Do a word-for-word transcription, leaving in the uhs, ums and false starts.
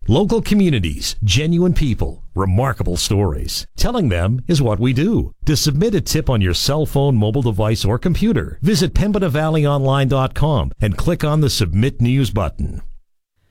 Local communities, genuine people, remarkable stories. Telling them is what we do. To submit a tip on your cell phone, mobile device, or computer, visit Pembina Valley Online dot com and click on the Submit News button.